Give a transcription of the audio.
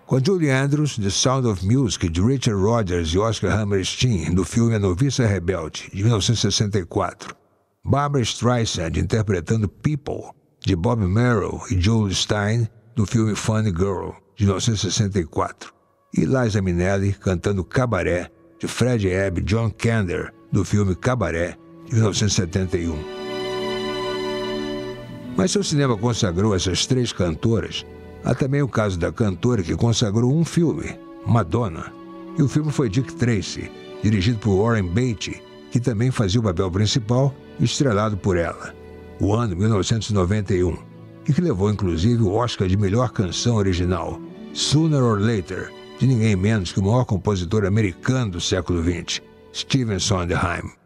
Com Julie Andrews, The Sound of Music, de Richard Rodgers e Oscar Hammerstein, do filme A Noviça Rebelde, de 1964. Barbra Streisand interpretando People, de Bob Merrill e Joel Stein, do filme Funny Girl, de 1964. E Liza Minnelli cantando Cabaré, de Fred Ebb e John Kander, do filme Cabaré, de 1971. Mas se o cinema consagrou essas três cantoras, há também o caso da cantora que consagrou um filme, Madonna. E o filme foi Dick Tracy, dirigido por Warren Beatty, que também fazia o papel principal, estrelado por ela. O ano 1991, e que levou inclusive o Oscar de melhor canção original, Sooner or Later, de ninguém menos que o maior compositor americano do século XX, Stephen Sondheim.